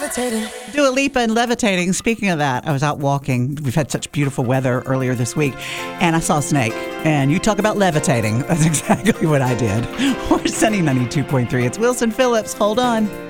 Dua Lipa and Levitating. Speaking of that, I was out walking. We've had such beautiful weather earlier this week, and I saw a snake. And you talk about levitating. That's exactly what I did. We're Sunny 92.3. It's Wilson Phillips. Hold on.